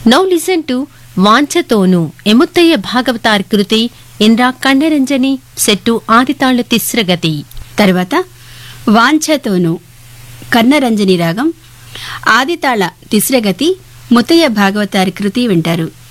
Now listen to వాంఛతోను ఎముత్తయ్య Bhagavatar Kriti Indra కన్నరంజని set ఆదితాళ్లు తిస్రగతి. తర్వాత వాంఛతోను కన్నరంజని రాగం ఆదితాళ తిస్రగతి ముత్తయ్య భాగవతారి కృతి వింటారు.